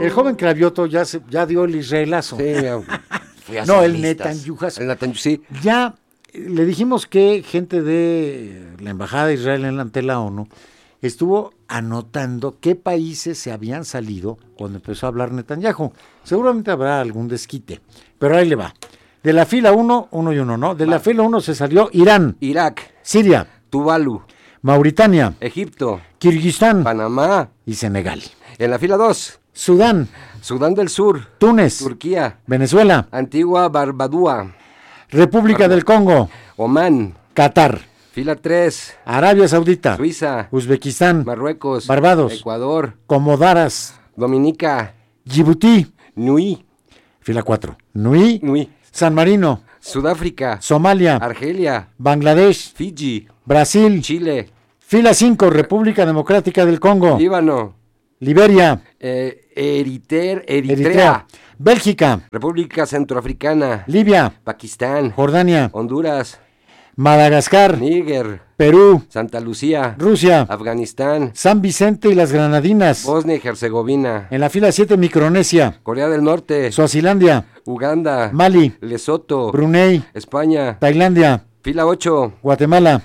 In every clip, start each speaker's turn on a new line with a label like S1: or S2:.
S1: El joven Cravioto ya dio el israelazo.
S2: Sí,
S1: no, el Netanyahuazo.
S2: Sí.
S1: Ya le dijimos que gente de la Embajada de Israel ante la ONU estuvo anotando qué países se habían salido cuando empezó a hablar Netanyahu. Seguramente habrá algún desquite, pero ahí le va. De la fila 1, 1 y 1, ¿no? De la fila 1 se salió Irán,
S2: Irak,
S1: Siria,
S2: Tuvalu,
S1: Mauritania,
S2: Egipto,
S1: Kirguistán
S2: Panamá.
S1: y Senegal.
S2: En la fila 2,
S1: Sudán,
S2: Sudán del Sur,
S1: Túnez,
S2: Turquía,
S1: Venezuela,
S2: Antigua Barbuda,
S1: República del Congo,
S2: Omán.
S1: Qatar,
S2: Fila 3,
S1: Arabia Saudita,
S2: Suiza,
S1: Uzbekistán,
S2: Marruecos,
S1: Barbados,
S2: Ecuador,
S1: Comodaras,
S2: Dominica,
S1: Djibouti,
S2: Nui,
S1: fila 4, Nui, San Marino,
S2: Sudáfrica,
S1: Somalia,
S2: Argelia,
S1: Bangladesh,
S2: Fiji,
S1: Brasil,
S2: Chile,
S1: fila 5, República Democrática del Congo,
S2: Líbano,
S1: Liberia,
S2: Eritrea,
S1: Bélgica,
S2: República Centroafricana,
S1: Libia,
S2: Pakistán,
S1: Jordania,
S2: Honduras,
S1: Madagascar,
S2: Níger,
S1: Perú,
S2: Santa Lucía,
S1: Rusia,
S2: Afganistán,
S1: San Vicente y las Granadinas.
S2: Bosnia y Herzegovina,
S1: En la fila 7, Micronesia,
S2: Corea del Norte,
S1: Suazilandia,
S2: Uganda,
S1: Mali,
S2: Lesoto,
S1: Brunei,
S2: España,
S1: Tailandia,
S2: fila 8,
S1: Guatemala,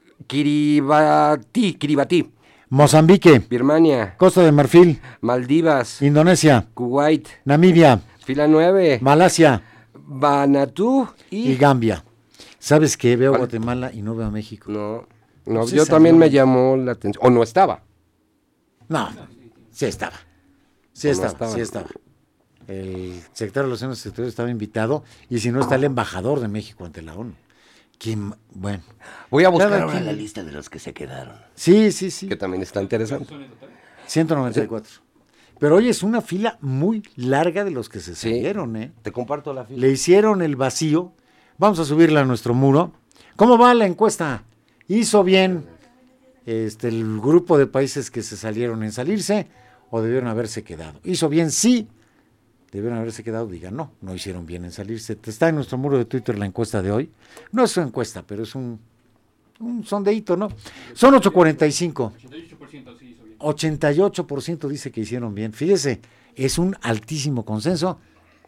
S2: Kiribati,
S1: Mozambique,
S2: Birmania,
S1: Costa de Marfil,
S2: Maldivas,
S1: Indonesia,
S2: Kuwait,
S1: Namibia,
S2: fila 9,
S1: Malasia
S2: Vanuatu
S1: y Gambia. ¿Sabes qué? Veo Guatemala y no veo a México.
S2: No,
S1: Pues
S2: yo
S1: esa
S2: también
S1: no.
S2: me llamó la atención. O no estaba.
S1: No, sí estaba. Sí
S2: No
S1: estaba,
S2: estaba.
S1: sí estaba. El secretario de Relaciones Exteriores estaba invitado y si no está el embajador de México ante la ONU. Bueno.
S2: Voy a buscar
S1: Cada
S2: ahora
S1: quien-
S2: la lista de los que se quedaron.
S1: Sí.
S2: Que también está interesante.
S1: 194. Pero hoy es una fila muy larga de los que se
S2: Sí.
S1: salieron, ¿eh?
S2: Te comparto la fila.
S1: Le hicieron el vacío. Vamos a subirla a nuestro muro. ¿Cómo va la encuesta? ¿Hizo bien el grupo de países que se salieron en salirse o debieron haberse quedado? ¿Hizo bien? Sí. Debieron haberse quedado. Digan, no hicieron bien en salirse. Está en nuestro muro de Twitter la encuesta de hoy. No es una encuesta, pero es un sondeíto, ¿no? Son 8:45.
S3: 88% sí hizo bien.
S1: 88% dice que hicieron bien. Fíjese, es un altísimo consenso.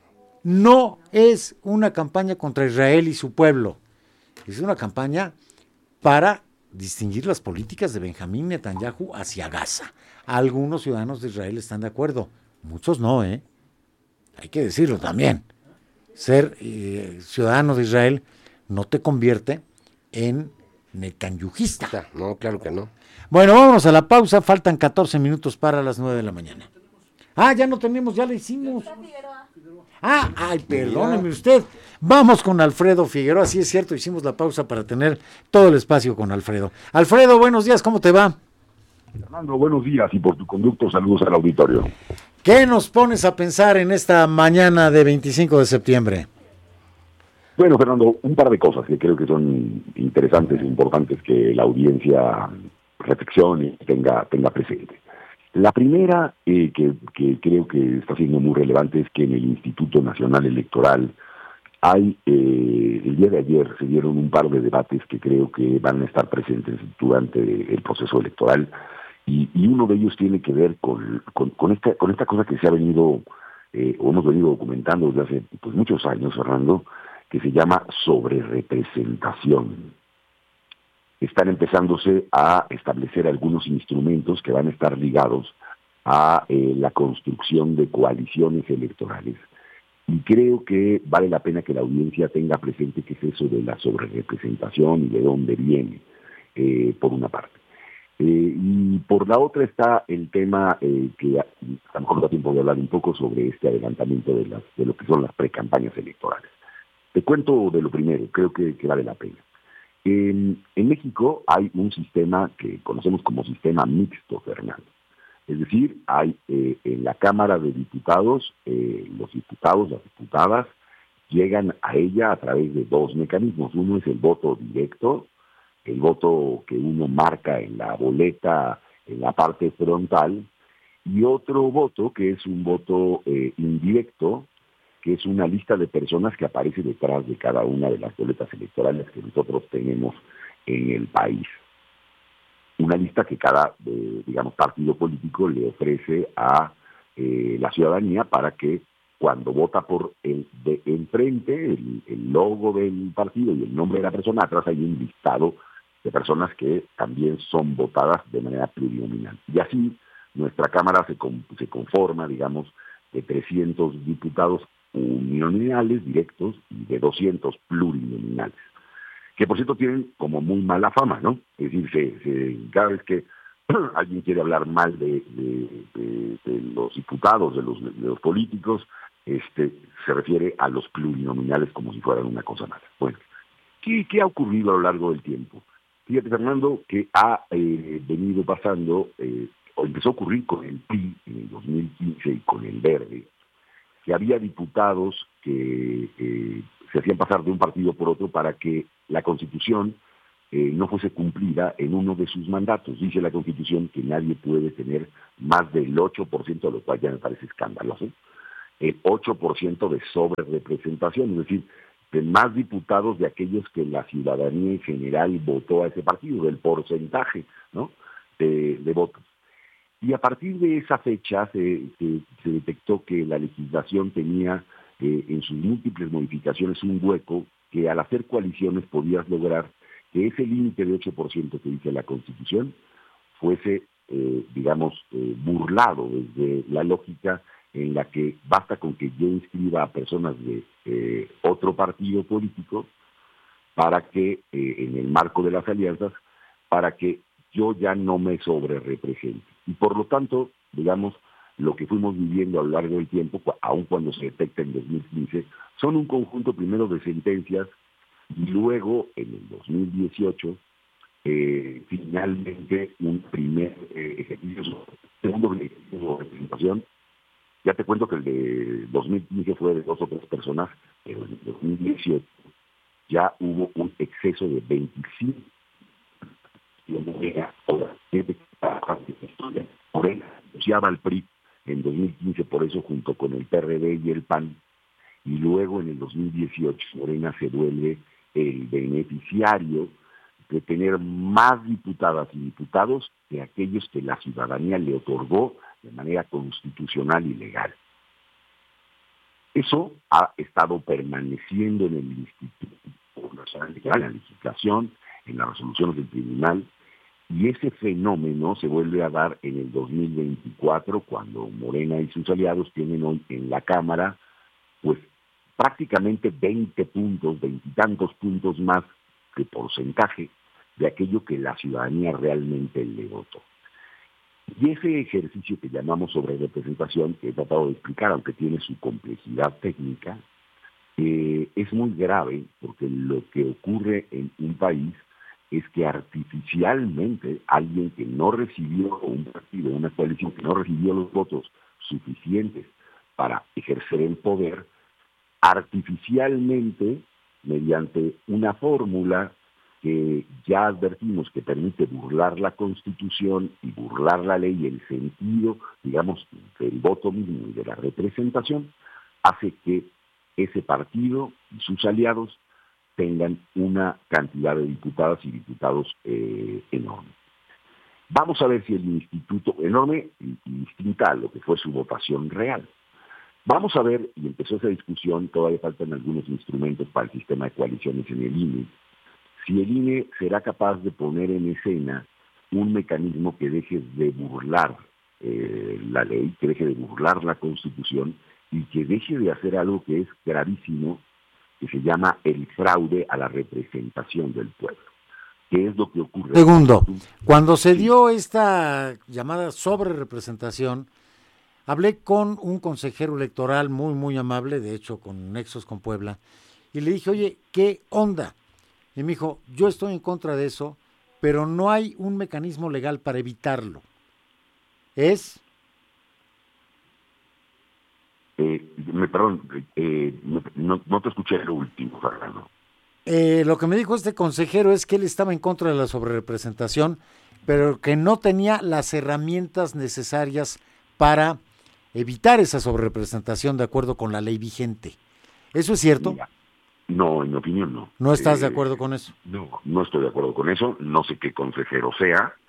S1: No es una campaña contra Israel y su pueblo. Es una campaña para distinguir las políticas de Benjamín Netanyahu hacia Gaza. Algunos ciudadanos de Israel están de acuerdo. Muchos no, ¿eh? Hay que decirlo también. Ser ciudadano de Israel no te convierte en netanyujista.
S2: No, claro que no.
S1: Bueno, vámonos a la pausa. Faltan 14 minutos para las 9 de la mañana. Ya no tenemos, ya la hicimos. Perdóneme usted. Vamos con Alfredo Figueroa. Sí, es cierto, hicimos la pausa para tener todo el espacio con Alfredo. Alfredo, buenos días, ¿cómo te va?
S4: Fernando, buenos días y por tu conducto saludos al auditorio.
S1: ¿Qué nos pones a pensar en esta mañana de 25 de septiembre?
S4: Bueno, Fernando, un par de cosas que creo que son interesantes e importantes que la audiencia reflexione y tenga presente. La primera, que creo que está siendo muy relevante, es que en el Instituto Nacional Electoral el día de ayer se dieron un par de debates que creo que van a estar presentes durante el proceso electoral y uno de ellos tiene que ver con esta cosa que se ha venido, o hemos venido documentando desde hace muchos años, Fernando, que se llama sobrerepresentación. Están empezándose a establecer algunos instrumentos que van a estar ligados a la construcción de coaliciones electorales. Y creo que vale la pena que la audiencia tenga presente qué es eso de la sobrerepresentación y de dónde viene, por una parte. Y por la otra está el tema que a lo mejor da tiempo de hablar un poco sobre este adelantamiento de lo que son las precampañas electorales. Te cuento de lo primero, creo que vale la pena. En México hay un sistema que conocemos como sistema mixto, Fernando. Es decir, hay en la Cámara de Diputados, los diputados, las diputadas, llegan a ella a través de dos mecanismos. Uno es el voto directo, el voto que uno marca en la boleta, en la parte frontal, y otro voto que es un voto indirecto, que es una lista de personas que aparece detrás de cada una de las boletas electorales que nosotros tenemos en el país. Una lista que cada, partido político le ofrece a la ciudadanía para que cuando vota por el de enfrente, el logo del partido y el nombre de la persona, atrás hay un listado de personas que también son votadas de manera plurinominal. Y así nuestra Cámara se conforma, digamos, de 300 diputados uninominales directos y de 200 plurinominales, que por cierto tienen como muy mala fama, ¿no? Es decir, cada vez que alguien quiere hablar mal de los diputados, de los políticos, se refiere a los plurinominales como si fueran una cosa mala. Bueno, ¿qué ha ocurrido a lo largo del tiempo? Fíjate, Fernando, que ha venido pasando, o empezó a ocurrir con el PRI en el 2015 y con el Verde, que había diputados que se hacían pasar de un partido por otro para que la Constitución no fuese cumplida en uno de sus mandatos. Dice la Constitución que nadie puede tener más del 8%, lo cual ya me parece escandaloso, el 8% de sobrerepresentación, es decir, de más diputados de aquellos que la ciudadanía en general votó a ese partido, del porcentaje, ¿no?, de votos. Y a partir de esa fecha se detectó que la legislación tenía en sus múltiples modificaciones un hueco que al hacer coaliciones podías lograr que ese límite de 8% que dice la Constitución fuese, burlado desde la lógica en la que basta con que yo inscriba a personas de otro partido político para que, en el marco de las alianzas, para que yo ya no me sobrerepresente. Y por lo tanto, digamos, lo que fuimos viviendo a lo largo del tiempo, aun cuando se detecta en 2015, son un conjunto primero de sentencias y luego, en el 2018, finalmente un primer segundo ejercicio de representación. Ya te cuento que el de 2015 fue de 2 o 3 personas, pero en el 2018 ya hubo un exceso de 25. Morena anunciaba al PRI en 2015, por eso junto con el PRD y el PAN, y luego en el 2018 Morena se vuelve el beneficiario de tener más diputadas y diputados que aquellos que la ciudadanía le otorgó de manera constitucional y legal. Eso ha estado permaneciendo en el Instituto Nacional Electoral, en la legislación, en las resoluciones del tribunal, y ese fenómeno se vuelve a dar en el 2024, cuando Morena y sus aliados tienen hoy en la Cámara, pues prácticamente 20 puntos, 20 y tantos puntos más de porcentaje de aquello que la ciudadanía realmente le votó. Y ese ejercicio que llamamos sobrerepresentación, que he tratado de explicar, aunque tiene su complejidad técnica, es muy grave, porque lo que ocurre en un país es que artificialmente alguien que no recibió, un partido, una coalición que no recibió los votos suficientes para ejercer el poder, artificialmente, mediante una fórmula que ya advertimos que permite burlar la Constitución y burlar la ley y el sentido, digamos, del voto mismo y de la representación, hace que ese partido y sus aliados tengan una cantidad de diputadas y diputados enorme. Vamos a ver si el instituto, enorme y distinta a lo que fue su votación real. Vamos a ver, y empezó esa discusión, todavía faltan algunos instrumentos para el sistema de coaliciones en el INE, si el INE será capaz de poner en escena un mecanismo que deje de burlar la ley, que deje de burlar la Constitución y que deje de hacer algo que es gravísimo, que se llama el fraude a la representación del pueblo. ¿Qué es lo que ocurre?
S1: Segundo, cuando se dio esta llamada sobrerepresentación, hablé con un consejero electoral muy, muy amable, de hecho con nexos con Puebla, y le dije, oye, ¿qué onda? Y me dijo, yo estoy en contra de eso, pero no hay un mecanismo legal para evitarlo.
S4: No te escuché lo último, Fernando.
S1: Lo que me dijo este consejero es que él estaba en contra de la sobrerepresentación, pero que no tenía las herramientas necesarias para evitar esa sobrerepresentación de acuerdo con la ley vigente. ¿Eso es cierto?
S4: Mira, no, en mi opinión no.
S1: ¿No estás de acuerdo con eso?
S4: No estoy de acuerdo con eso. No sé qué consejero sea.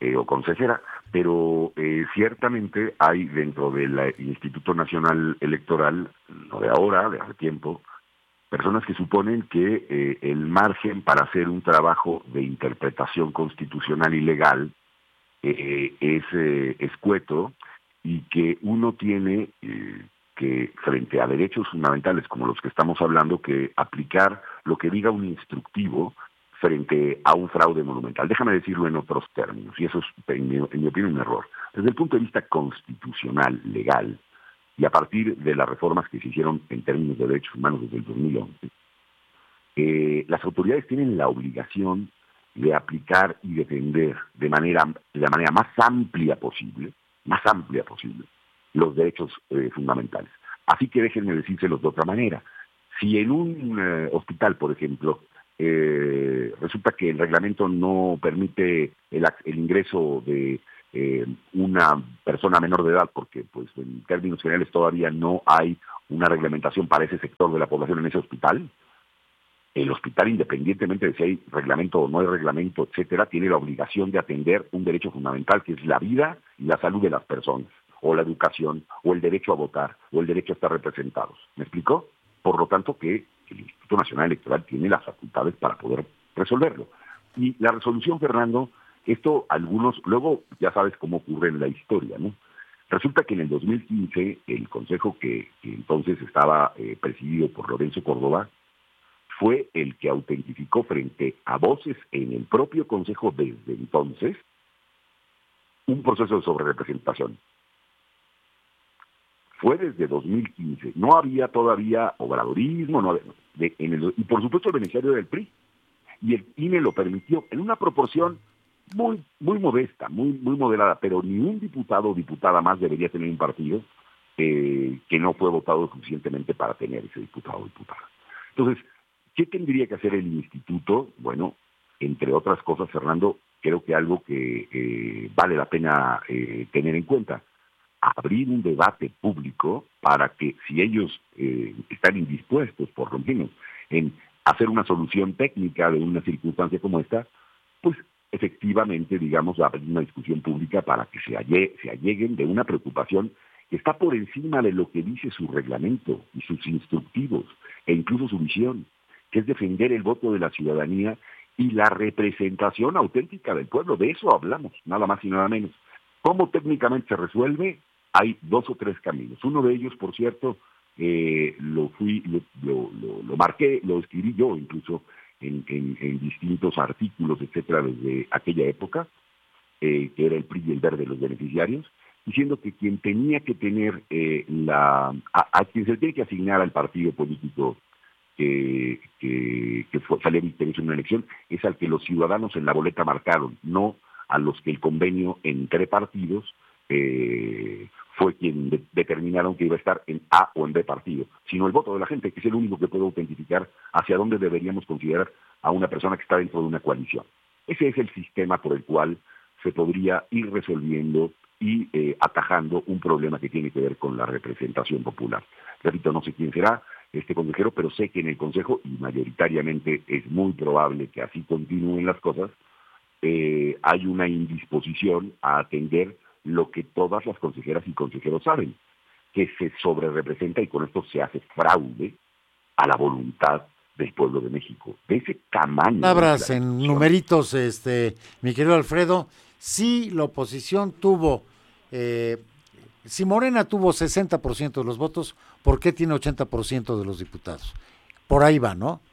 S4: o consejera, pero ciertamente hay dentro del Instituto Nacional Electoral, no de ahora, de hace tiempo, personas que suponen que el margen para hacer un trabajo de interpretación constitucional y legal es escueto, y que uno tiene que, frente a derechos fundamentales como los que estamos hablando, que aplicar lo que diga un instructivo frente a un fraude monumental. Déjame decirlo en otros términos, y eso es, en mi opinión, un error. Desde el punto de vista constitucional, legal, y a partir de las reformas que se hicieron en términos de derechos humanos desde el 2011, las autoridades tienen la obligación de aplicar y defender de la manera más amplia posible, los derechos fundamentales. Así que déjenme decírselos de otra manera. Si en un hospital, por ejemplo, resulta que el reglamento no permite el ingreso de una persona menor de edad, porque pues en términos generales todavía no hay una reglamentación para ese sector de la población en ese hospital, el hospital, independientemente de si hay reglamento o no hay reglamento, etcétera, tiene la obligación de atender un derecho fundamental, que es la vida y la salud de las personas, o la educación, o el derecho a votar, o el derecho a estar representados. ¿Me explicó? Por lo tanto, que el Instituto Nacional Electoral tiene las facultades para poder resolverlo. Y la resolución, Fernando, esto algunos, luego ya sabes cómo ocurre en la historia, ¿no? Resulta que en el 2015, el consejo que entonces estaba presidido por Lorenzo Córdoba, fue el que autentificó frente a voces en el propio Consejo desde entonces un proceso de sobrerepresentación. Fue desde 2015, no había todavía obradorismo, y por supuesto el beneficiario del PRI, y el INE lo permitió en una proporción muy modesta, muy moderada, pero ni un diputado o diputada más debería tener un partido que no fue votado suficientemente para tener ese diputado o diputada. Entonces, ¿qué tendría que hacer el instituto? Bueno, entre otras cosas, Fernando, creo que algo que vale la pena tener en cuenta: abrir un debate público para que, si ellos están indispuestos, por lo menos, en hacer una solución técnica de una circunstancia como esta, pues efectivamente, digamos, abrir una discusión pública para que se alleguen de una preocupación que está por encima de lo que dice su reglamento y sus instructivos, e incluso su visión, que es defender el voto de la ciudadanía y la representación auténtica del pueblo. De eso hablamos, nada más y nada menos. ¿Cómo técnicamente se resuelve? Hay 2 o 3 caminos. Uno de ellos, por cierto, lo marqué, lo escribí yo incluso en distintos artículos, etcétera, desde aquella época, que era el PRI y el Verde los beneficiarios, diciendo que quien tenía que tener a quien se tiene que asignar al partido político que saliera victorioso en una elección, es al que los ciudadanos en la boleta marcaron, no a los que el convenio entre partidos fue quien determinaron que iba a estar en A o en B partido, sino el voto de la gente, que es el único que puede autentificar hacia dónde deberíamos considerar a una persona que está dentro de una coalición. Ese es el sistema por el cual se podría ir resolviendo y atajando un problema que tiene que ver con la representación popular. Repito, no sé quién será este consejero, pero sé que en el Consejo, y mayoritariamente es muy probable que así continúen las cosas, hay una indisposición a atender lo que todas las consejeras y consejeros saben, que se sobrerepresenta, y con esto se hace fraude a la voluntad del pueblo de México. De ese tamaño.
S1: Palabras en numeritos, mi querido Alfredo, si la oposición tuvo, si Morena tuvo 60% de los votos, ¿por qué tiene 80% de los diputados? Por ahí va, ¿no?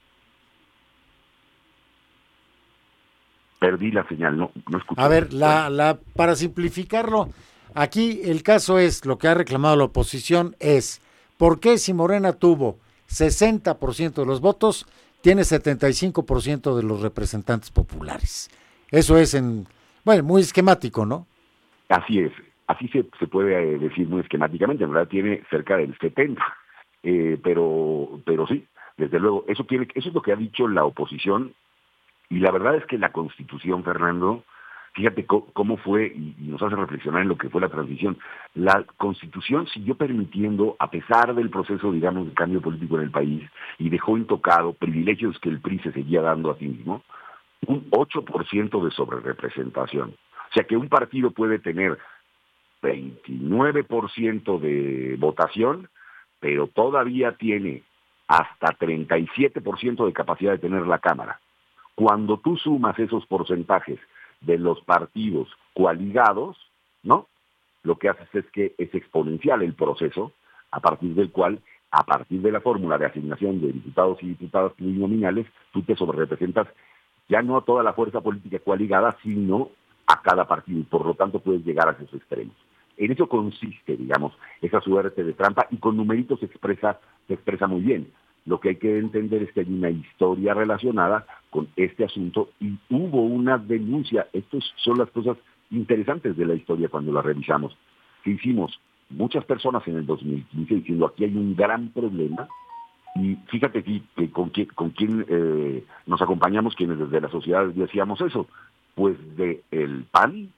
S4: Perdí la señal, no escuché.
S1: A ver, para simplificarlo, aquí el caso es, lo que ha reclamado la oposición es, ¿por qué si Morena tuvo 60% de los votos, tiene 75% de los representantes populares? Eso es muy esquemático, ¿no?
S4: Así es, así se puede decir muy esquemáticamente, en realidad tiene cerca del 70%, pero sí, desde luego, eso es lo que ha dicho la oposición. Y la verdad es que la Constitución, Fernando, fíjate cómo fue, y nos hace reflexionar en lo que fue la transición. La Constitución siguió permitiendo, a pesar del proceso, digamos, de cambio político en el país, y dejó intocado privilegios que el PRI se seguía dando a sí mismo, un 8% de sobrerepresentación. sea que un partido puede tener 29% de votación, pero todavía tiene hasta 37% de capacidad de tener la Cámara. Cuando tú sumas esos porcentajes de los partidos coaligados, ¿no? Lo que haces es que es exponencial el proceso, a partir del cual, a partir de la fórmula de asignación de diputados y diputadas plurinominales, tú te sobrerepresentas ya no a toda la fuerza política coaligada, sino a cada partido, y por lo tanto puedes llegar a esos extremos. En eso consiste, digamos, esa suerte de trampa, y con numeritos se expresa muy bien. Lo que hay que entender es que hay una historia relacionada con este asunto y hubo una denuncia. Estas son las cosas interesantes de la historia cuando la revisamos. Que hicimos muchas personas en el 2015 diciendo aquí hay un gran problema, y fíjate que con quién nos acompañamos quienes desde la sociedad decíamos eso, pues del PAN,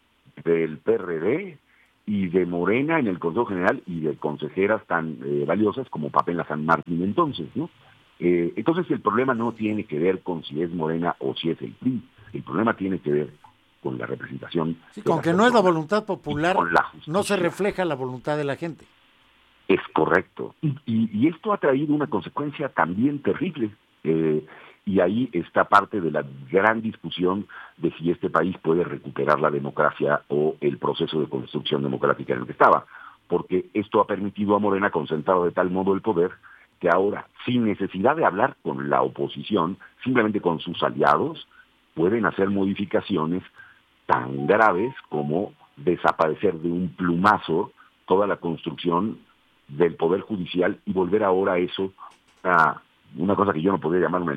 S4: del PRD y de Morena en el Consejo General, y de consejeras tan valiosas como Pamela San Martín entonces, ¿no? Entonces el problema no tiene que ver con si es Morena o si es el PRI, el problema tiene que ver con la representación.
S1: Sí, con que no es la voluntad popular,
S4: con la justicia.
S1: no se refleja la voluntad de la gente.
S4: Es correcto. Y esto ha traído una consecuencia también terrible. Y ahí está parte de la gran discusión de si este país puede recuperar la democracia o el proceso de construcción democrática en el que estaba. Porque esto ha permitido a Morena concentrar de tal modo el poder que ahora, sin necesidad de hablar con la oposición, simplemente con sus aliados, pueden hacer modificaciones tan graves como desaparecer de un plumazo toda la construcción del Poder Judicial y volver ahora a eso a una cosa que yo no podría llamar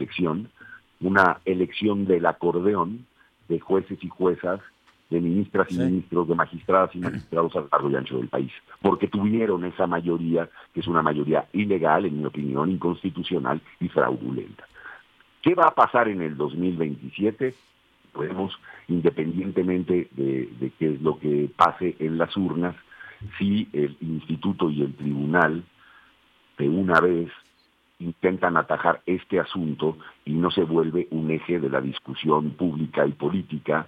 S4: una elección del acordeón de jueces y juezas, de ministras y ministros, de magistradas y magistrados a lo largo y ancho del país, porque tuvieron esa mayoría, que es una mayoría ilegal, en mi opinión, inconstitucional y fraudulenta. ¿Qué va a pasar en el 2027? Podemos, independientemente de qué es lo que pase en las urnas, si el instituto y el tribunal de una vez intentan atajar este asunto y no se vuelve un eje de la discusión pública y política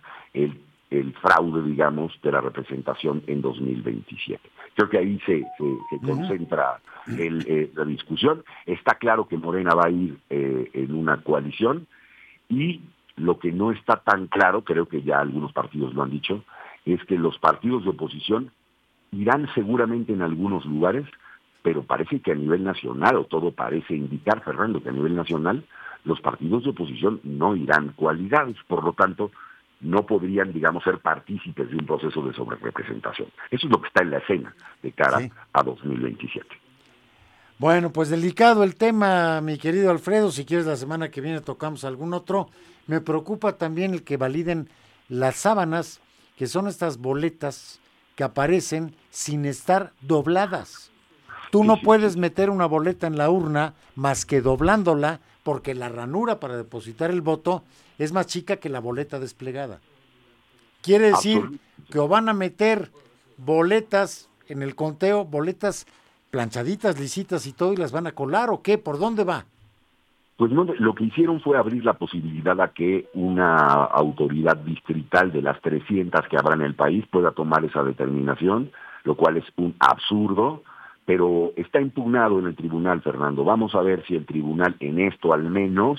S4: el fraude, digamos, de la representación en 2027. Creo que ahí se concentra la discusión. Está claro que Morena va a ir en una coalición, y lo que no está tan claro, creo que ya algunos partidos lo han dicho, es que los partidos de oposición irán seguramente en algunos lugares, pero parece que a nivel nacional, o todo parece indicar, Fernando, que a nivel nacional los partidos de oposición no irán coaligados, por lo tanto no podrían, digamos, ser partícipes de un proceso de sobrerepresentación. Eso es lo que está en la escena de cara a 2027.
S1: Bueno, pues delicado el tema, mi querido Alfredo. Si quieres, la semana que viene tocamos algún otro. Me preocupa también el que validen las sábanas, que son estas boletas que aparecen sin estar dobladas. Tú no puedes meter una boleta en la urna más que doblándola, porque la ranura para depositar el voto es más chica que la boleta desplegada. Quiere decir que o van a meter boletas en el conteo, boletas planchaditas, lisitas y todo, y las van a colar, ¿o qué? ¿Por dónde va?
S4: Pues no, lo que hicieron fue abrir la posibilidad a que una autoridad distrital de las 300 que habrá en el país pueda tomar esa determinación, lo cual es un absurdo, pero está impugnado en el tribunal, Fernando. Vamos a ver si el tribunal en esto al menos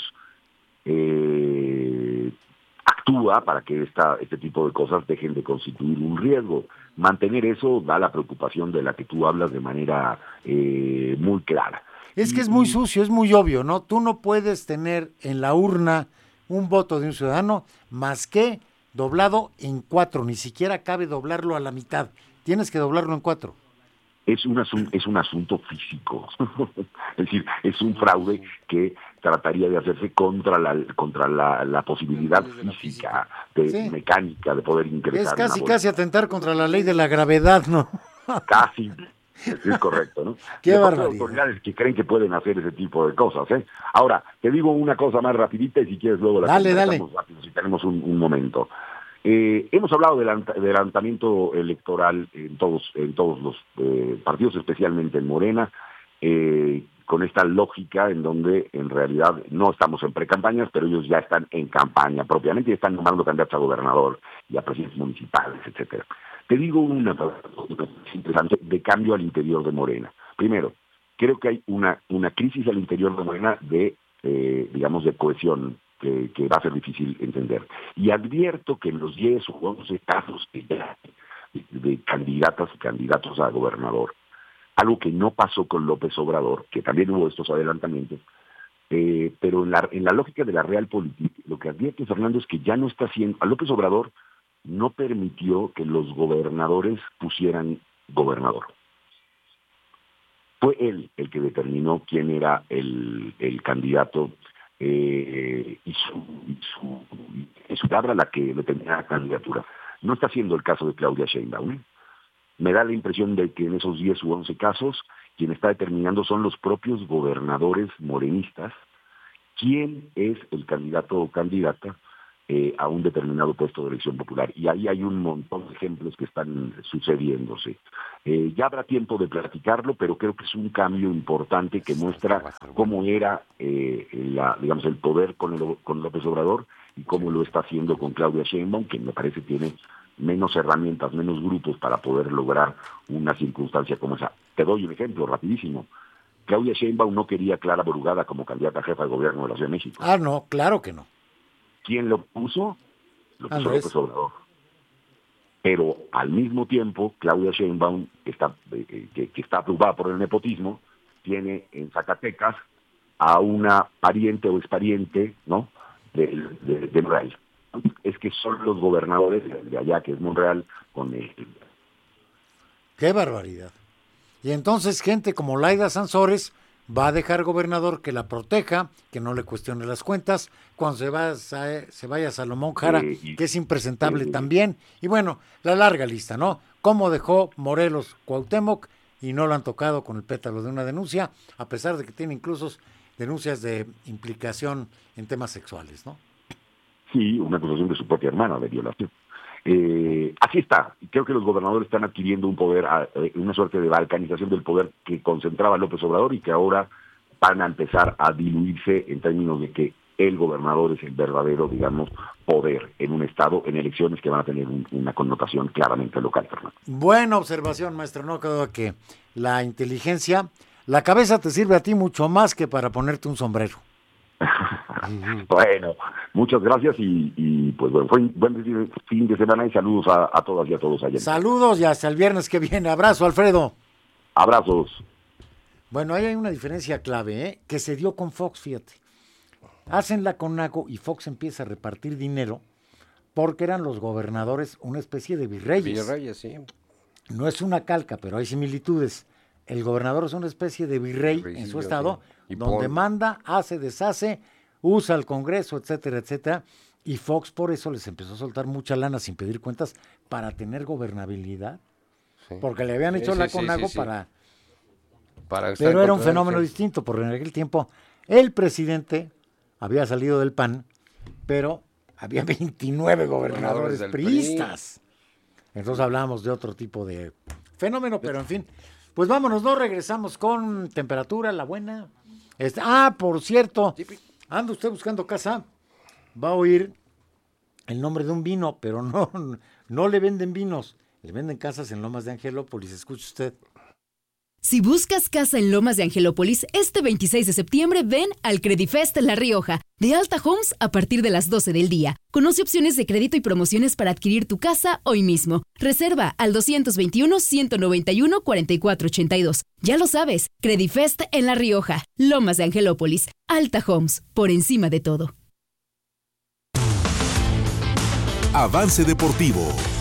S4: actúa para que este tipo de cosas dejen de constituir un riesgo. Mantener eso da la preocupación de la que tú hablas de manera muy clara.
S1: Es que es muy sucio, es muy obvio, ¿no? Tú no puedes tener en la urna un voto de un ciudadano más que doblado en 4, ni siquiera cabe doblarlo a la mitad, tienes que doblarlo en 4.
S4: Es un asunto físico, es decir, es un fraude que trataría de hacerse contra la posibilidad física, mecánica de poder ingresar.
S1: Es casi atentar contra la ley de la gravedad, ¿no?
S4: Casi. Es correcto, ¿no?
S1: Qué barbaridad.
S4: Hay autoridades que creen que pueden hacer ese tipo de cosas, ¿eh? Ahora, te digo una cosa más rapidita, y si quieres luego la comentamos rápido, si tenemos un momento. Hemos hablado del adelantamiento electoral en todos los partidos, especialmente en Morena. con esta lógica en donde en realidad no estamos en precampañas, pero ellos ya están en campaña propiamente y están nombrando candidatos a gobernador y a presidentes municipales, etcétera. Te digo una interesante de cambio al interior de Morena. Primero, creo que hay una crisis al interior de Morena de, digamos, de cohesión que va a ser difícil entender. Y advierto que en los 10 o 11 casos de candidatas y candidatos a gobernador, algo que no pasó con López Obrador, que también hubo estos adelantamientos, pero en la lógica de la realpolitik, lo que advierte Fernando es que ya no está haciendo, a López Obrador no permitió que los gobernadores pusieran gobernador. Fue él el que determinó quién era el candidato y su palabra la que determinaba la candidatura. No está siendo el caso de Claudia Sheinbaum. Me da la impresión de que en esos 10 u 11 casos, quien está determinando son los propios gobernadores morenistas quién es el candidato o candidata a un determinado puesto de elección popular. Y ahí hay un montón de ejemplos que están sucediéndose. Ya habrá tiempo de platicarlo, pero creo que es un cambio importante que muestra cómo era digamos, el poder con López Obrador y cómo lo está haciendo con Claudia Sheinbaum, que me parece tiene menos herramientas, menos grupos para poder lograr una circunstancia como esa. Te doy un ejemplo rapidísimo. Claudia Sheinbaum no quería a Clara Brugada como candidata a jefa de gobierno de la Ciudad de México.
S1: Ah, no, claro que no.
S4: ¿Quién lo puso? Lo puso
S1: Andrés.
S4: López Obrador. Pero al mismo tiempo, Claudia Sheinbaum, que está aprobada por el nepotismo, tiene en Zacatecas a una pariente o expariente, ¿no?, de Monreal. Es que son los gobernadores de allá, que es Monreal, con el...
S1: ¡Qué barbaridad! Y entonces gente como Laida Sansores va a dejar gobernador que la proteja, que no le cuestione las cuentas, cuando se vaya Salomón Jara, que es impresentable también. Y bueno, la larga lista, ¿no? Cómo dejó Morelos Cuauhtémoc y no lo han tocado con el pétalo de una denuncia, a pesar de que tiene incluso denuncias de implicación en temas sexuales, ¿no?
S4: Sí, una acusación de su propia hermana de violación. Así está. Creo que los gobernadores están adquiriendo un poder, una suerte de balcanización del poder que concentraba López Obrador y que ahora van a empezar a diluirse en términos de que el gobernador es el verdadero, digamos, poder en un estado, en elecciones que van a tener una connotación claramente local, Fernando.
S1: Buena observación, maestro. No creo que la inteligencia, la cabeza te sirve a ti mucho más que para ponerte un sombrero.
S4: Bueno, muchas gracias y pues bueno, fue un buen fin de semana y saludos a todas y a todos allá.
S1: Saludos y hasta el viernes que viene. Abrazo, Alfredo.
S4: Abrazos.
S1: Bueno, ahí hay una diferencia clave, que se dio con Fox, fíjate. Hacen la CONAGO y Fox empieza a repartir dinero porque eran los gobernadores una especie de virreyes.
S2: Virreyes, sí.
S1: No es una calca, pero hay similitudes. El gobernador es una especie de virrey en su estado, sí, donde manda, hace, deshace, usa el Congreso, etcétera, etcétera. Y Fox por eso les empezó a soltar mucha lana sin pedir cuentas para tener gobernabilidad. Sí. Porque le habían hecho la CONAGO para pero era un fenómeno distinto, porque en aquel tiempo el presidente había salido del PAN, pero había 29 gobernadores priistas. Entonces hablábamos de otro tipo de fenómeno, pero en fin. Pues vámonos, no regresamos con temperatura, la buena. Por cierto, anda usted buscando casa, va a oír el nombre de un vino, pero no le venden vinos, le venden casas en Lomas de Angelópolis, escuche usted.
S3: Si buscas casa en Lomas de Angelópolis, este 26 de septiembre ven al Credifest La Rioja, de Alta Homes a partir de las 12 del día. Conoce opciones de crédito y promociones para adquirir tu casa hoy mismo. Reserva al 221-191-4482. Ya lo sabes, Credifest en La Rioja, Lomas de Angelópolis, Alta Homes, por encima de todo.
S5: Avance Deportivo.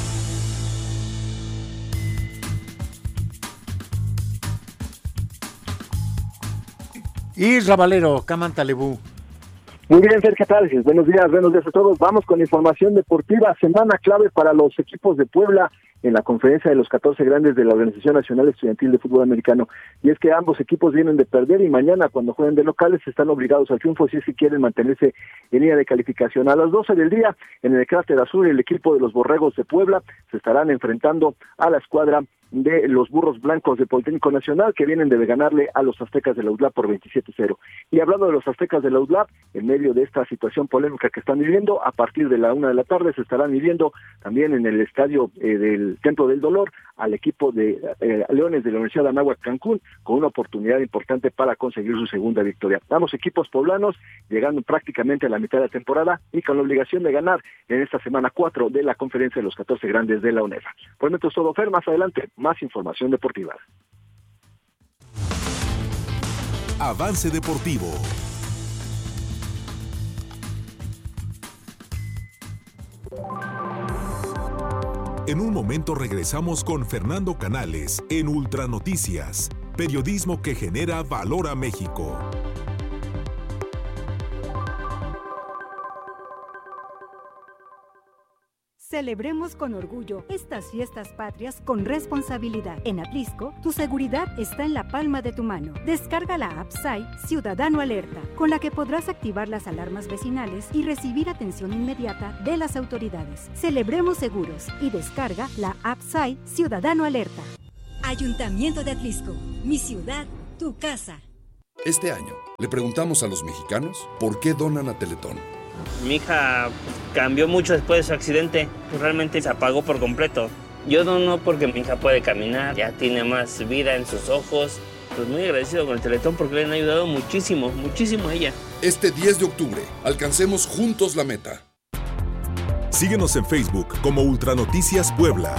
S1: Isra Valero, Camantalebú.
S6: Muy bien, Fer, ¿qué tal? Buenos días a todos. Vamos con información deportiva. Semana clave para los equipos de Puebla en la conferencia de los 14 grandes de la Organización Nacional Estudiantil de Fútbol Americano. Y es que ambos equipos vienen de perder y mañana, cuando jueguen de locales, están obligados al triunfo si es que quieren mantenerse en línea de calificación. A las 12 del día, en el Cráter Azul, el equipo de los Borregos de Puebla se estarán enfrentando a la escuadra de los Burros Blancos de Politécnico Nacional, que vienen de ganarle a los Aztecas de la UDLAP por 27-0. Y hablando de los Aztecas de la UDLAP, en medio de esta situación polémica que están viviendo, a partir de la 1 p.m. se estarán midiendo también en el estadio del Templo del Dolor al equipo de Leones de la Universidad de Anáhuac Cancún, con una oportunidad importante para conseguir su segunda victoria. Ambos equipos poblanos llegando prácticamente a la mitad de la temporada y con la obligación de ganar en esta semana 4 de la conferencia de los 14 grandes de la UNEFA. Por el momento es todo, Fer. Más adelante, más información deportiva.
S5: Avance Deportivo. En un momento regresamos con Fernando Canales en Ultra Noticias, periodismo que genera valor a México.
S7: Celebremos con orgullo estas fiestas patrias con responsabilidad. En Atlisco, tu seguridad está en la palma de tu mano. Descarga la app SAI Ciudadano Alerta, con la que podrás activar las alarmas vecinales y recibir atención inmediata de las autoridades. Celebremos seguros y descarga la app SAI Ciudadano Alerta.
S8: Ayuntamiento de Atlisco, mi ciudad, tu casa.
S9: Este año, le preguntamos a los mexicanos por qué donan a Teletón.
S10: Mi hija cambió mucho después de su accidente, realmente se apagó por completo. Yo dono porque mi hija puede caminar, ya tiene más vida en sus ojos. Pues muy agradecido con el Teletón porque le han ayudado muchísimo, muchísimo a ella.
S9: Este 10 de octubre, alcancemos juntos la meta.
S5: Síguenos en Facebook como Ultra Noticias Puebla.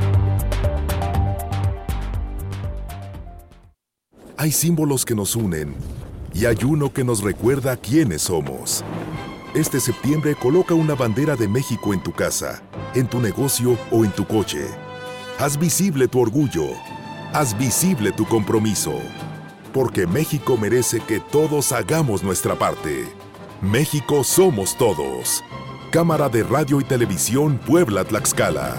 S5: Hay símbolos que nos unen y hay uno que nos recuerda quiénes somos. Este septiembre coloca una bandera de México en tu casa, en tu negocio o en tu coche. Haz visible tu orgullo. Haz visible tu compromiso. Porque México merece que todos hagamos nuestra parte. México somos todos. Cámara de Radio y Televisión Puebla-Tlaxcala.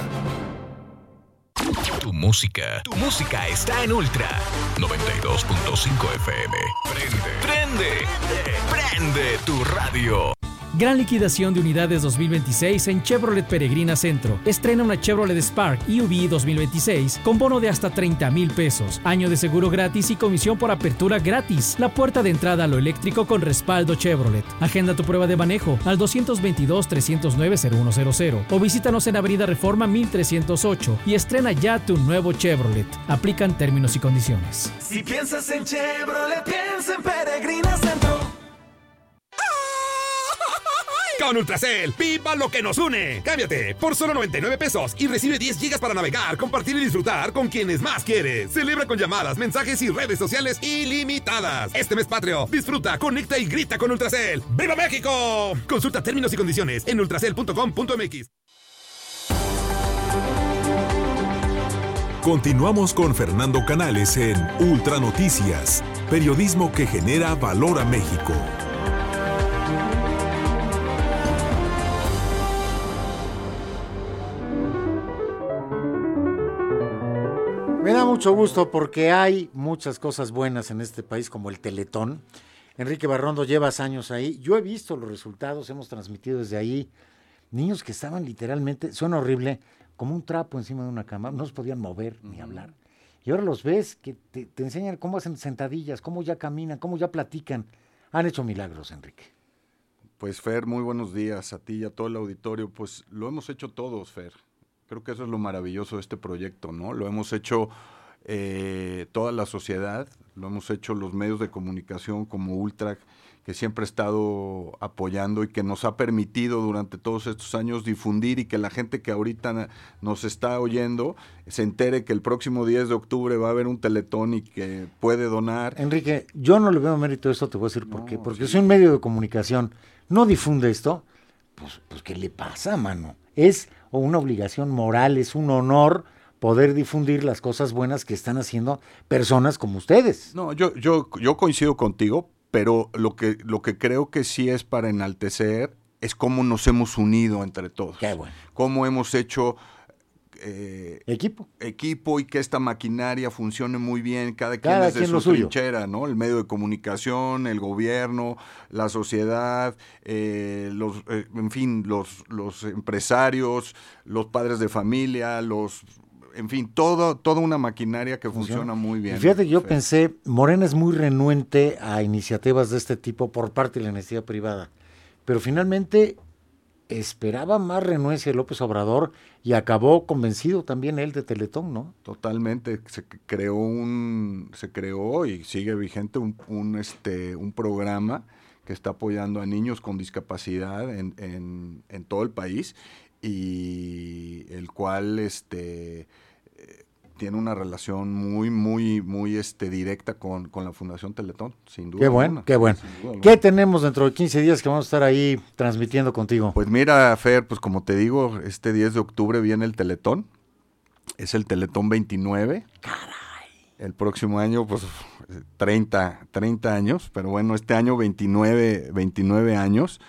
S11: Tu música está en Ultra 92.5 FM. Prende tu radio.
S12: Gran liquidación de unidades 2026 en Chevrolet Peregrina Centro. Estrena una Chevrolet Spark EUV 2026 con bono de hasta 30,000 pesos. Año de seguro gratis y comisión por apertura gratis. La puerta de entrada a lo eléctrico con respaldo Chevrolet. Agenda tu prueba de manejo al 222-309-0100 o visítanos en Avenida Reforma 1308 y estrena ya tu nuevo Chevrolet. Aplican términos y condiciones.
S13: Si piensas en Chevrolet, piensa en Peregrina Centro.
S14: Con Ultracel, ¡viva lo que nos une! Cámbiate por solo 99 pesos y recibe 10 gigas para navegar, compartir y disfrutar con quienes más quieres. Celebra con llamadas, mensajes y redes sociales ilimitadas. Este mes patrio, disfruta, conecta y grita con Ultracel. ¡Viva México! Consulta términos y condiciones en ultracel.com.mx.
S5: Continuamos con Fernando Canales en Ultra Noticias, periodismo que genera valor a México.
S1: Me da mucho gusto porque hay muchas cosas buenas en este país como el Teletón. Enrique Barrondo, llevas años ahí. Yo he visto los resultados, hemos transmitido desde ahí. Niños que estaban literalmente, suena horrible, como un trapo encima de una cama, no se podían mover ni hablar. Y ahora los ves que te enseñan cómo hacen sentadillas, cómo ya caminan, cómo ya platican. Han hecho milagros, Enrique.
S15: Pues Fer, muy buenos días a ti y a todo el auditorio. Pues lo hemos hecho todos, Fer. Creo que eso es lo maravilloso de este proyecto, ¿no? Lo hemos hecho toda la sociedad, lo hemos hecho los medios de comunicación como Ultra, que siempre ha estado apoyando y que nos ha permitido durante todos estos años difundir y que la gente que ahorita nos está oyendo se entere que el próximo 10 de octubre va a haber un Teletón y que puede donar.
S1: Enrique, yo no le veo mérito a esto, te voy a decir por qué. Porque si un medio de comunicación no difunde esto, pues ¿qué le pasa, mano? Es una obligación moral, es un honor poder difundir las cosas buenas que están haciendo personas como ustedes.
S15: No, yo coincido contigo, pero lo que creo que sí es para enaltecer es cómo nos hemos unido entre todos.
S1: Qué bueno.
S15: Cómo hemos hecho
S1: equipo
S15: y que esta maquinaria funcione muy bien, cada quien desde su trinchera, ¿no? El medio de comunicación, el gobierno, la sociedad, los empresarios, los padres de familia, los en fin, toda una maquinaria que funciona muy bien.
S1: Y fíjate que yo pensé, Morena es muy renuente a iniciativas de este tipo por parte de la iniciativa privada, pero finalmente esperaba más renuencia de López Obrador y acabó convencido también él de Teletón, ¿no?
S15: Totalmente, se creó y sigue vigente un programa que está apoyando a niños con discapacidad en todo el país, y el cual tiene una relación muy directa con la Fundación Teletón, sin duda.
S1: Qué bueno, qué bueno. ¿Qué tenemos dentro de 15 días que vamos a estar ahí transmitiendo contigo?
S15: Pues mira, Fer, pues como te digo, este 10 de octubre viene el Teletón, es el Teletón 29.
S1: Caray.
S15: El próximo año, pues 30 años, pero bueno, este año 29 años.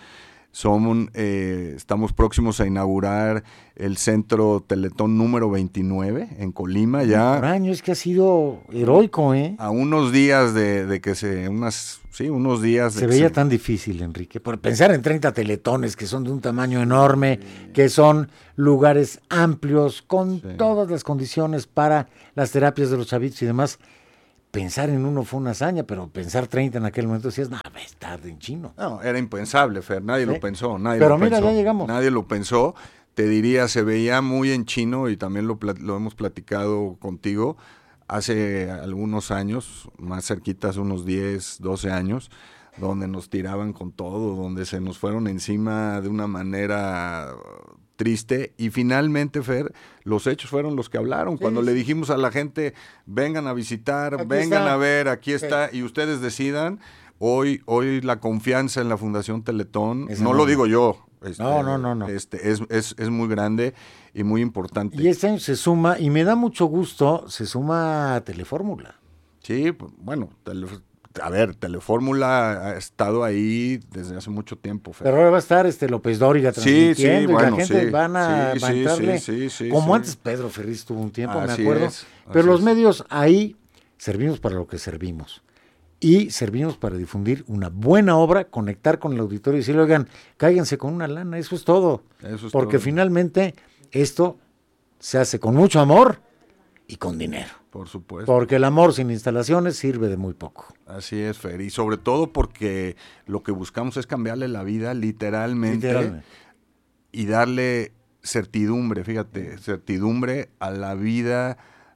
S15: Estamos próximos a inaugurar el centro Teletón número 29 en Colima. Ya
S1: por año, es que ha sido heroico, ¿eh?
S15: A unos días de que unos días.
S1: Se veía tan difícil, Enrique, por pensar en 30 teletones que son de un tamaño enorme, que son lugares amplios, con todas las condiciones para las terapias de los chavitos y demás. Pensar en uno fue una hazaña, pero pensar 30 en aquel momento decías, no, es tarde en chino.
S15: No, era impensable, Fer, nadie lo pensó.
S1: Pero mira, ya llegamos.
S15: Nadie lo pensó, te diría, se veía muy en chino, y también lo hemos platicado contigo hace algunos años, más cerquitas, unos 10, 12 años, donde nos tiraban con todo, donde se nos fueron encima de una manera triste, y finalmente, Fer, los hechos fueron los que hablaron. Cuando le dijimos a la gente, vengan a visitar, vengan a ver, aquí está, y ustedes decidan. Hoy la confianza en la Fundación Teletón, no lo digo yo,
S1: no.
S15: Es muy grande y muy importante.
S1: Y este año se suma, y me da mucho gusto, se suma Telefórmula.
S15: Sí, bueno, Telefórmula ha estado ahí desde hace mucho tiempo, Fer.
S1: Pero ahora va a estar López Dóriga transmitiendo,
S15: bueno,
S1: y la gente van a entrarle, como antes Pedro Ferriz tuvo un tiempo, me acuerdo. Pero los medios ahí servimos para lo que servimos. Y servimos para difundir una buena obra, conectar con el auditorio y decirle, oigan, cáiganse con una lana, eso es todo. Porque finalmente esto se hace con mucho amor y con dinero.
S15: Por supuesto.
S1: Porque el amor sin instalaciones sirve de muy poco.
S15: Así es, Fer. Y sobre todo porque lo que buscamos es cambiarle la vida literalmente. Y darle certidumbre, fíjate, certidumbre a la vida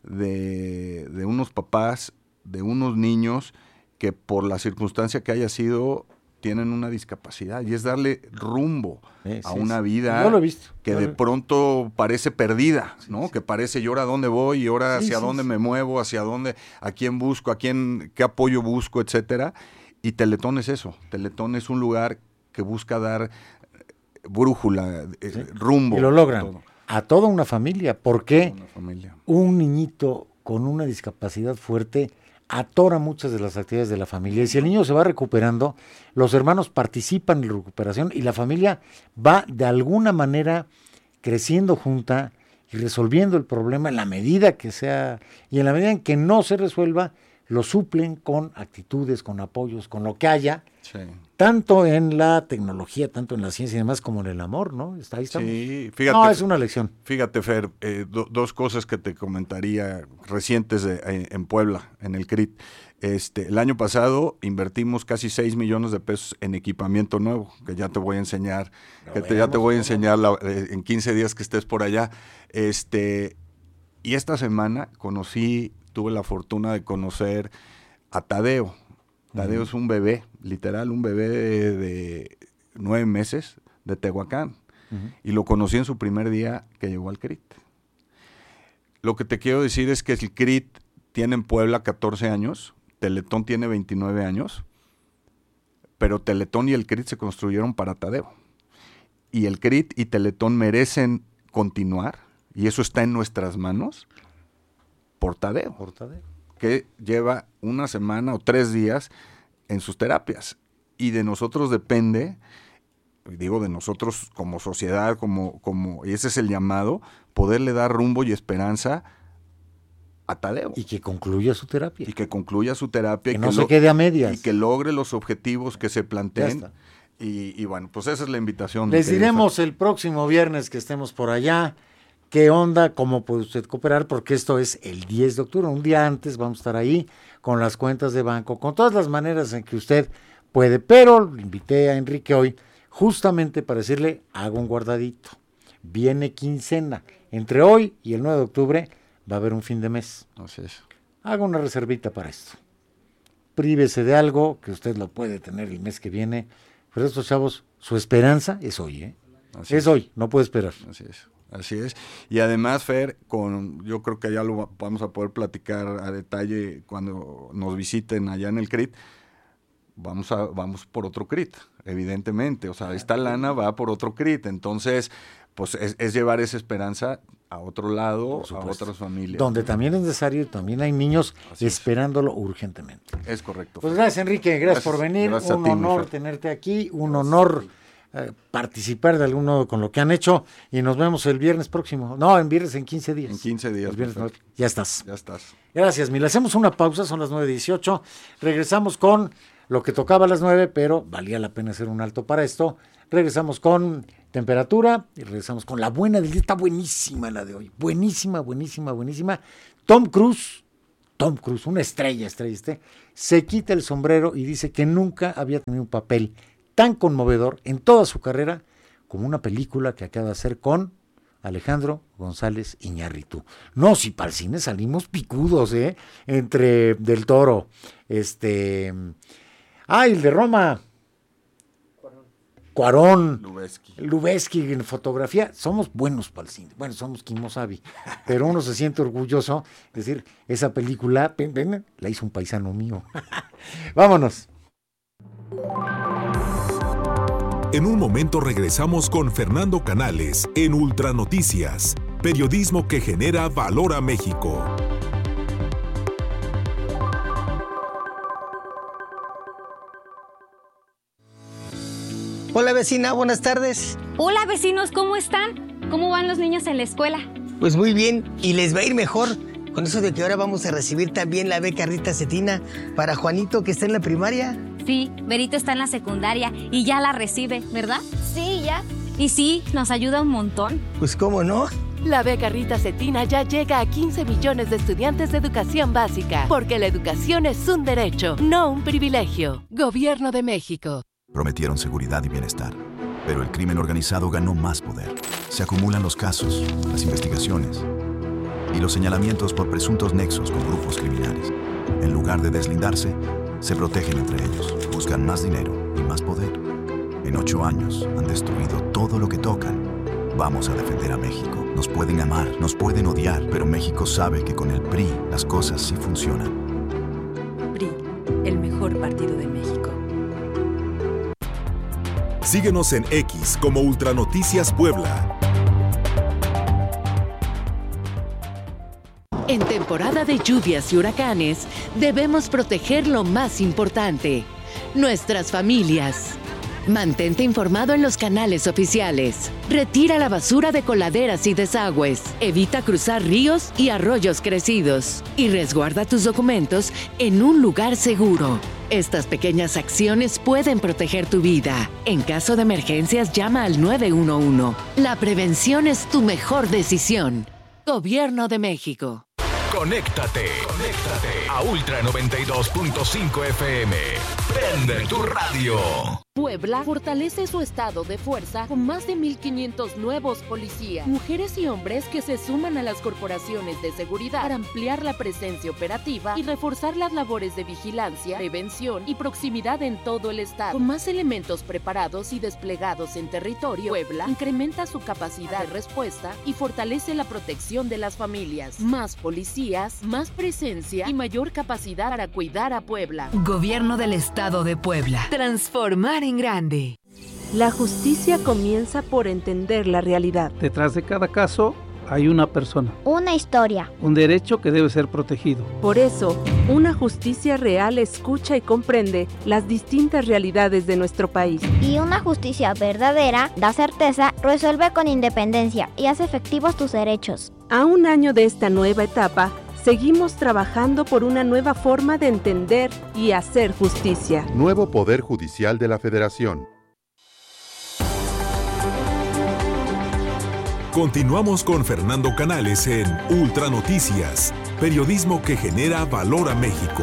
S15: de unos papás, de unos niños que por la circunstancia que haya sido tienen una discapacidad, y es darle rumbo a una vida
S1: Yo lo he visto.
S15: que de pronto parece perdida, ¿no? Que parece, ¿y ahora a dónde voy? ¿Y ahora hacia dónde me muevo? ¿Hacia dónde? ¿A quién busco? ¿Qué apoyo busco? Etcétera. Y Teletón es eso. Teletón es un lugar que busca dar brújula, rumbo.
S1: Y lo logran. A toda una familia. Porque un niñito con una discapacidad fuerte atora muchas de las actividades de la familia, y si el niño se va recuperando, los hermanos participan en la recuperación y la familia va de alguna manera creciendo junta y resolviendo el problema en la medida que sea, y en la medida en que no se resuelva, lo suplen con actitudes, con apoyos, con lo que haya, tanto en la tecnología, tanto en la ciencia y demás, como en el amor, ¿no? Ahí estamos.
S15: Sí, fíjate.
S1: Es una lección.
S15: Fíjate, Fer, dos cosas que te comentaría recientes en Puebla, en el CRIT. El año pasado invertimos casi 6 millones de pesos en equipamiento nuevo, que ya te voy a enseñar, en 15 días que estés por allá. Y esta semana tuve la fortuna de conocer a Tadeo. Tadeo es un bebé, literal, un bebé de 9 meses de Tehuacán. Y lo conocí en su primer día que llegó al CRIT. Lo que te quiero decir es que el CRIT tiene en Puebla 14 años, Teletón tiene 29 años, pero Teletón y el CRIT se construyeron para Tadeo. Y el CRIT y Teletón merecen continuar, y eso está en nuestras manos, por Tadeo. Que lleva una semana o 3 días en sus terapias, y de nosotros depende, digo de nosotros como sociedad, y ese es el llamado, poderle dar rumbo y esperanza a Tadeo.
S1: Y que concluya su terapia.
S15: Que
S1: no se quede a medias.
S15: Y que logre los objetivos que se planteen. Y bueno, pues esa es la invitación.
S1: Les diremos el próximo viernes que estemos por allá qué onda, cómo puede usted cooperar, porque esto es el 10 de octubre, un día antes vamos a estar ahí con las cuentas de banco, con todas las maneras en que usted puede, pero le invité a Enrique hoy justamente para decirle, haga un guardadito, viene quincena, entre hoy y el 9 de octubre va a haber un fin de mes.
S15: Así es.
S1: Haga una reservita para esto. Prívese de algo que usted lo puede tener el mes que viene, pero estos chavos, su esperanza es hoy, ¿eh? Es hoy, no puede esperar.
S15: Así es. Y además, Fer, yo creo que ya lo vamos a poder platicar a detalle cuando nos visiten allá en el CRIT. Vamos por otro CRIT, evidentemente. O sea, esta lana va por otro CRIT. Entonces, pues es llevar esa esperanza a otro lado, a otras familias.
S1: Donde también es necesario, también hay niños esperándolo urgentemente.
S15: Es correcto.
S1: Pues gracias, Enrique, gracias por venir.
S15: Gracias
S1: un
S15: a ti,
S1: honor tenerte aquí, un honor participar de algún modo con lo que han hecho, y nos vemos el viernes próximo. No, en 15 días.
S15: En 15 días.
S1: El viernes, ya estás.
S15: Ya estás.
S1: Gracias, Mil. Hacemos una pausa, son las 9:18. Regresamos con lo que tocaba a las 9, pero valía la pena hacer un alto para esto. Regresamos con temperatura y regresamos con la buena del día. Está buenísima la de hoy. Buenísima, buenísima, buenísima. Tom Cruise, una estrella, se quita el sombrero y dice que nunca había tenido un papel tan conmovedor en toda su carrera como una película que acaba de hacer con Alejandro González Iñárritu. No, si para el cine salimos picudos, entre Del Toro, el de Roma, Cuarón, Lubeski en fotografía. Somos buenos para el cine. Bueno, somos Kimosabi, pero uno se siente orgulloso de decir, esa película la hizo un paisano mío. Vámonos.
S5: En un momento regresamos con Fernando Canales en Ultranoticias, periodismo que genera valor a México.
S16: Hola vecina, buenas tardes.
S17: Hola vecinos, ¿cómo están? ¿Cómo van los niños en la escuela?
S16: Pues muy bien, y les va a ir mejor. Con eso de que ahora vamos a recibir también la beca Rita Cetina para Juanito, que está en la primaria.
S17: Sí, Berito está en la secundaria y ya la recibe, ¿verdad? Sí, ya. Y sí, nos ayuda un montón.
S16: Pues cómo no.
S18: La beca Rita Cetina ya llega a 15 millones de estudiantes de educación básica, porque la educación es un derecho, no un privilegio. Gobierno de México.
S19: Prometieron seguridad y bienestar, pero el crimen organizado ganó más poder. Se acumulan los casos, las investigaciones y los señalamientos por presuntos nexos con grupos criminales. En lugar de deslindarse, se protegen entre ellos, buscan más dinero y más poder. En 8 años han destruido todo lo que tocan. Vamos a defender a México. Nos pueden amar, nos pueden odiar, pero México sabe que con el PRI las cosas sí funcionan.
S20: PRI, el mejor partido de México.
S5: Síguenos en X como Ultranoticias Puebla.
S18: En temporada de lluvias y huracanes, debemos proteger lo más importante, nuestras familias. Mantente informado en los canales oficiales. Retira la basura de coladeras y desagües. Evita cruzar ríos y arroyos crecidos. Y resguarda tus documentos en un lugar seguro. Estas pequeñas acciones pueden proteger tu vida. En caso de emergencias, llama al 911. La prevención es tu mejor decisión. Gobierno de México.
S11: Conéctate a Ultra 92.5 FM. Prende tu radio.
S18: Puebla fortalece su estado de fuerza con más de 1,500 nuevos policías, mujeres y hombres que se suman a las corporaciones de seguridad para ampliar la presencia operativa y reforzar las labores de vigilancia, prevención y proximidad en todo el estado. Con más elementos preparados y desplegados en territorio, Puebla incrementa su capacidad de respuesta y fortalece la protección de las familias. Más policías, más presencia y mayor capacidad para cuidar a Puebla.
S3: Gobierno del Estado de Puebla. Transformar en grande.
S21: La justicia comienza por entender la realidad.
S22: Detrás de cada caso hay una persona.
S23: Una historia.
S22: Un derecho que debe ser protegido.
S21: Por eso, una justicia real escucha y comprende las distintas realidades de nuestro país.
S23: Y una justicia verdadera da certeza, resuelve con independencia y hace efectivos tus derechos.
S21: A un año de esta nueva etapa, seguimos trabajando por una nueva forma de entender y hacer justicia.
S24: Nuevo Poder Judicial de la Federación.
S5: Continuamos con Fernando Canales en Ultra Noticias, periodismo que genera valor a México.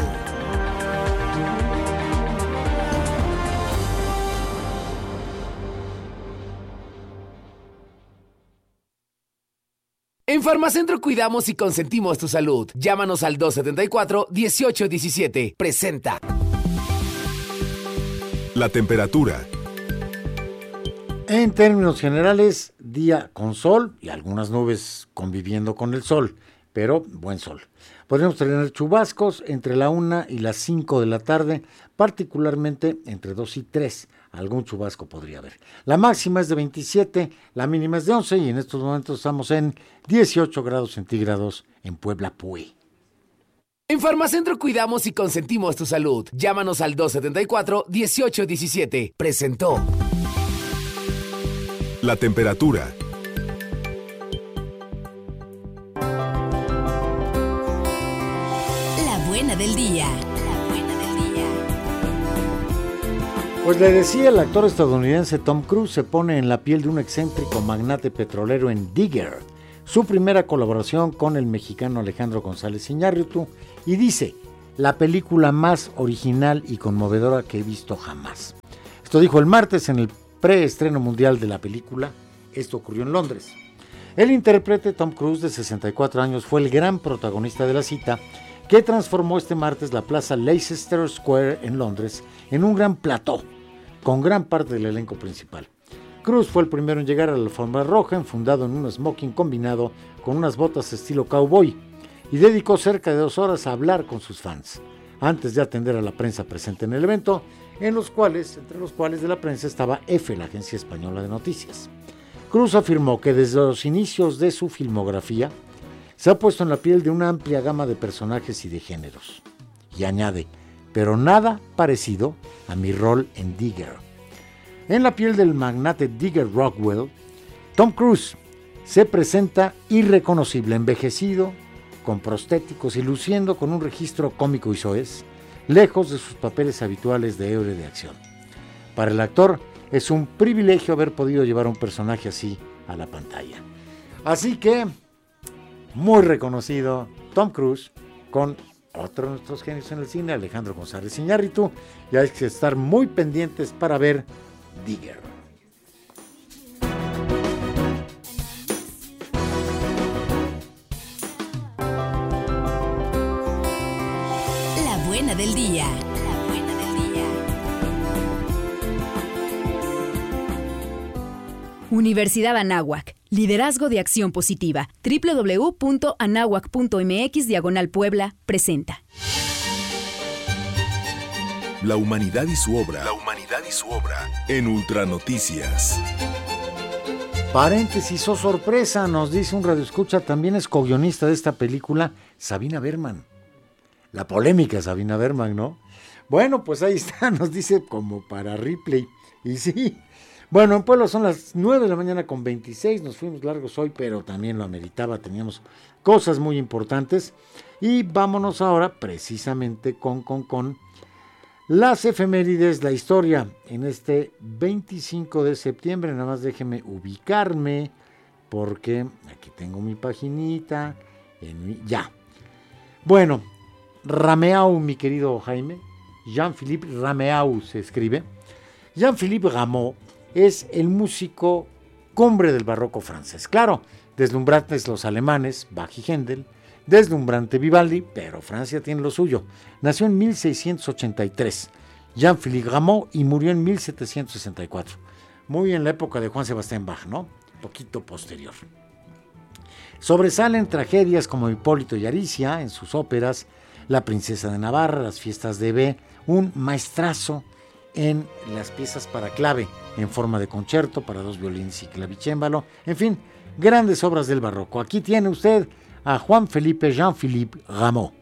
S2: En Farmacentro cuidamos y consentimos tu salud. Llámanos al 274-1817. Presenta.
S5: La temperatura.
S1: En términos generales, día con sol y algunas nubes conviviendo con el sol, pero buen sol. Podríamos tener chubascos entre la 1 y las 5 de la tarde, particularmente entre 2 y 3. Algún chubasco podría haber. La máxima es de 27, la mínima es de 11 y en estos momentos estamos en 18 grados centígrados en Puebla, Puy.
S2: En Farmacentro cuidamos y consentimos tu salud. Llámanos al 274-1817. Presentó.
S5: La temperatura.
S3: La buena del día.
S1: Pues le decía, el actor estadounidense Tom Cruise se pone en la piel de un excéntrico magnate petrolero en Digger, su primera colaboración con el mexicano Alejandro González Iñárritu, y dice, la película más original y conmovedora que he visto jamás. Esto dijo el martes en el preestreno mundial de la película. Esto ocurrió en Londres. El intérprete Tom Cruise, de 64 años, fue el gran protagonista de la cita que transformó este martes la plaza Leicester Square en Londres en un gran plató, con gran parte del elenco principal. Cruise fue el primero en llegar a la alfombra roja, enfundado en un smoking combinado con unas botas estilo cowboy, y dedicó cerca de 2 horas a hablar con sus fans, antes de atender a la prensa presente en el evento, entre los cuales de la prensa estaba EFE, la agencia española de noticias. Cruise afirmó que desde los inicios de su filmografía se ha puesto en la piel de una amplia gama de personajes y de géneros. Y añade, pero nada parecido a mi rol en Digger. En la piel del magnate Digger Rockwell, Tom Cruise se presenta irreconocible, envejecido, con prostéticos y luciendo con un registro cómico y soez, lejos de sus papeles habituales de héroe de acción. Para el actor es un privilegio haber podido llevar a un personaje así a la pantalla. Así que, muy reconocido Tom Cruise con otro de nuestros genios en el cine, Alejandro González Iñárritu, y hay que estar muy pendientes para ver Digger.
S3: La buena del día. Universidad Anáhuac. Liderazgo de acción positiva. www.anahuac.mx/Puebla presenta.
S5: La humanidad y su obra. En Ultra Noticias.
S1: Paréntesis, oh sorpresa, nos dice un radioescucha, también es co-guionista de esta película, Sabina Berman. La polémica Sabina Berman, ¿no? Bueno, pues ahí está, nos dice como para Ripley. Y sí. Bueno, en Puebla son las 9 de la mañana con 26, nos fuimos largos hoy, pero también lo ameritaba, teníamos cosas muy importantes. Y vámonos ahora precisamente con las efemérides, la historia en este 25 de septiembre. Nada más déjeme ubicarme, porque aquí tengo mi paginita. Ya. Bueno, Rameau, mi querido Jaime, Jean-Philippe Rameau se escribe. Jean-Philippe Rameau es el músico cumbre del barroco francés. Claro, deslumbrantes los alemanes, Bach y Händel, deslumbrante Vivaldi, pero Francia tiene lo suyo. Nació en 1683, Jean-Philippe Rameau, y murió en 1764. Muy en la época de Juan Sebastián Bach, ¿no? Poquito posterior. Sobresalen tragedias como Hipólito y Aricia en sus óperas, La princesa de Navarra, Las fiestas de B, un maestrazo en las piezas para clave en forma de concierto para 2 violines y clavicémbalo, en fin, grandes obras del barroco. Aquí tiene usted a Juan Felipe Jean-Philippe Rameau.